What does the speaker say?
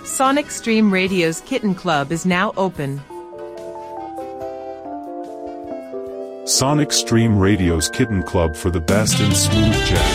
Sonic Stream Radio's Kitten Club is now open. Sonic Stream Radio's Kitten Club for the best in smooth jazz.